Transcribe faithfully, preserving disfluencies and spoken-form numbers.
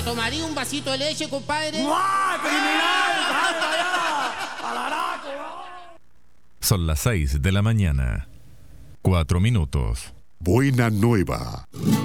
tomaría un vasito de leche, compadre? ¡Ah, criminal! ¡Salga allá! ¡Alaraco! Son las seis de la mañana. Cuatro minutos. Buena nueva.